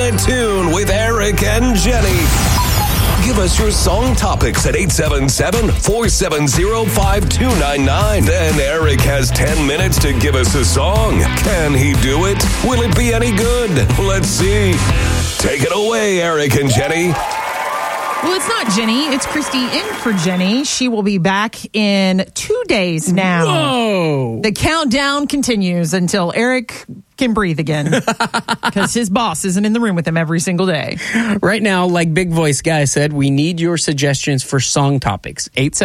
10-minute tune with Eric and Jenny. Give us your song topics at 877-470-5299. Then Eric has 10 minutes to give us a song. Can he do it? Will it be any good? Let's see. Take it away, Eric and Jenny. Well, it's not Jenny. It's Christy in for Jenny. She will be back in 2 days now. Whoa. The countdown continues until Eric can breathe again because his boss isn't in the room with him every single day. Right now, like Big Voice Guy said, we need your suggestions for song topics.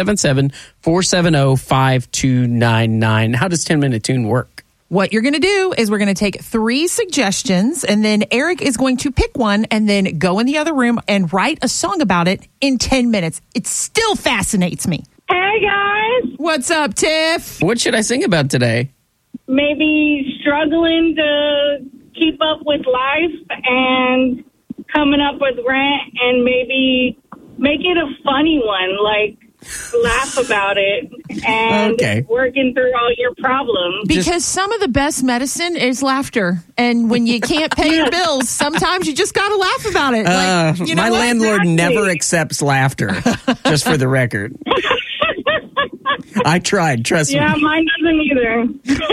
877-470-5299. How does 10-minute tune work? What you're going to do is we're going to take 3 suggestions, and then Eric is going to pick one and then go in the other room and write a song about it in 10 minutes. It still fascinates me. Hey, guys. What's up, Tiff? What should I sing about today? Maybe struggling to keep up with life and coming up with rent, and maybe make it a funny one, like laugh about it and working through all your problems. Because some of the best medicine is laughter. And when you can't pay your bills, sometimes you just got to laugh about it. My landlord never accepts laughter, just for the record. I tried, trust me. Yeah, mine doesn't either.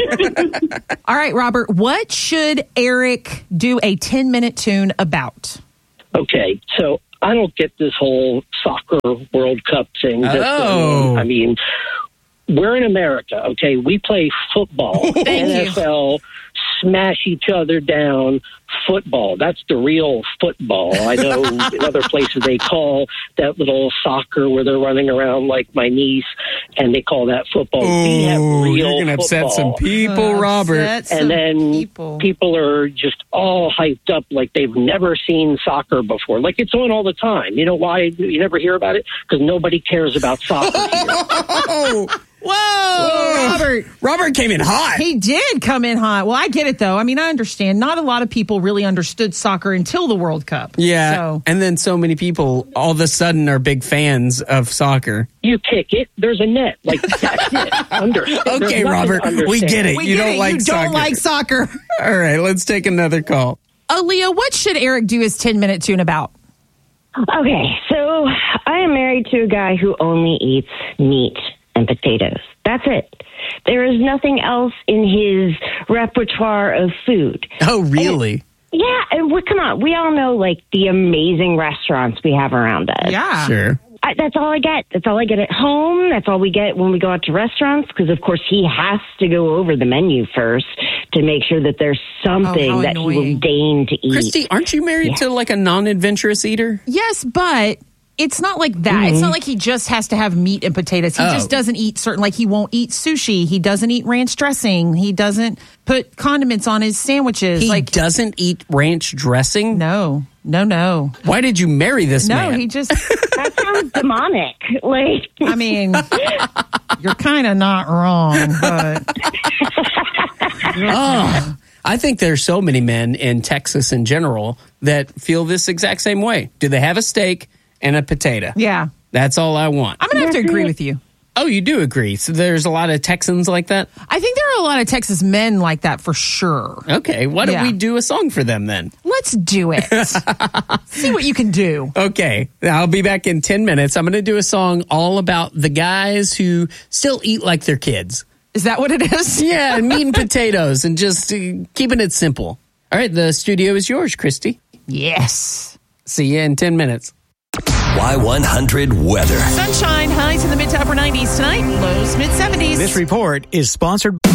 All right, Robert, what should Eric do a 10-minute tune about? Okay, so I don't get this whole soccer World Cup thing. I mean, we're in America, okay? We play football. NFL, smash each other down, football. That's the real football. I know in other places they call that little soccer where they're running around like my niece, and they call that football. We have real you're going to upset some people, Robert. And then people are just all hyped up like they've never seen soccer before. Like it's on all the time. You know why you never hear about it? Because nobody cares about soccer here. Whoa, Robert came in hot. He did come in hot. Well, I get it, though. I mean, I understand. Not a lot of people really understood soccer until the World Cup. Yeah, so. And then so many people all of a sudden are big fans of soccer. You kick it, there's a net. Like, that's it. Okay, Robert, we get it. You don't like soccer. All right, let's take another call. Aaliyah, what should Eric do his 10-minute tune about? Okay, so I am married to a guy who only eats meat and potatoes. That's it. There is nothing else in his repertoire of food. Oh, really? And come on. We all know, like, the amazing restaurants we have around us. Yeah. Sure. That's all I get. That's all I get at home. That's all we get when we go out to restaurants, because, of course, he has to go over the menu first to make sure that there's something that he will deign to eat. Christy, aren't you married to, like, a non-adventurous eater? Yes, but it's not like that. Mm-hmm. It's not like he just has to have meat and potatoes. He just doesn't eat like he won't eat sushi. He doesn't eat ranch dressing. He doesn't put condiments on his sandwiches. He doesn't eat ranch dressing? No. Why did you marry this man? No, he just... That sounds demonic. Like, I mean, you're kind of not wrong, but... I think there's so many men in Texas in general that feel this exact same way. Do they have a steak and a potato? Yeah. That's all I want. I'm going to have to agree with you. Oh, you do agree. So there's a lot of Texans like that? I think there are a lot of Texas men like that for sure. Okay. Why don't we do a song for them then? Let's do it. See what you can do. Okay. I'll be back in 10 minutes. I'm going to do a song all about the guys who still eat like their kids. Is that what it is? Yeah, meat and potatoes and just keeping it simple. All right. The studio is yours, Christy. Yes. See you in 10 minutes. Y100 weather. Sunshine, highs in the mid to upper 90s tonight, lows mid 70s. This report is sponsored